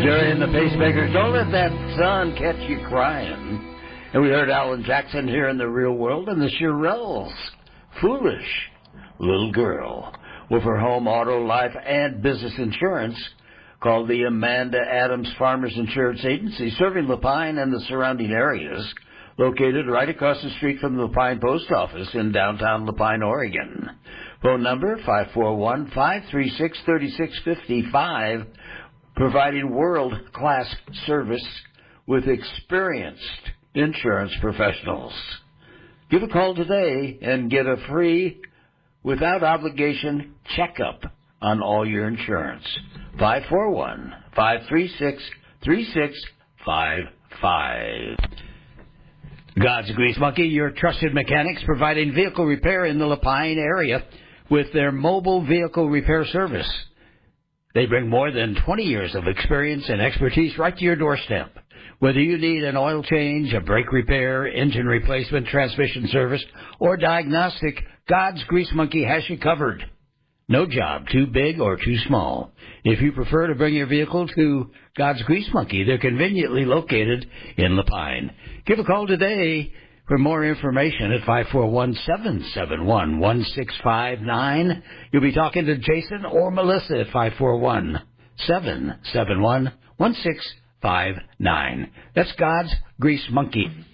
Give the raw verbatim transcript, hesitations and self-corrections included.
Jerry and the Pacemakers, don't let that sun catch you crying. And we heard Alan Jackson here in the Real World, and the Shirelles, Foolish Little Girl, with her home, auto, life, and business insurance, called the Amanda Adams Farmers Insurance Agency, serving Lapine and the surrounding areas, located right across the street from the Lapine Post Office in downtown Lapine, Oregon. Phone number five four one, five three six, three six five five, providing world-class service with experienced insurance professionals. Give a call today and get a free, without obligation, checkup on all your insurance. five four one, five three six, three six five five. God's Grease Monkey, your trusted mechanics, providing vehicle repair in the Lapine area with their mobile vehicle repair service. They bring more than twenty years of experience and expertise right to your doorstep. Whether you need an oil change, a brake repair, engine replacement, transmission service, or diagnostic, God's Grease Monkey has you covered. No job too big or too small. If you prefer to bring your vehicle to God's Grease Monkey, they're conveniently located in Lapine. Give a call today for more information at five four one, seven seven one, one six five nine. You'll be talking to Jason or Melissa at five four one, seven seven one, one six five nine. That's God's Grease Monkey.